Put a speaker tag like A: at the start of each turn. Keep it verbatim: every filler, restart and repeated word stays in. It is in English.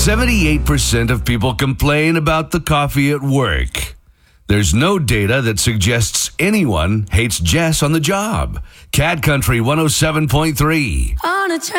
A: seventy-eight percent of people complain about the coffee at work. There's no data that suggests anyone hates Jess on the job. Cat Country one oh seven point three.
B: On a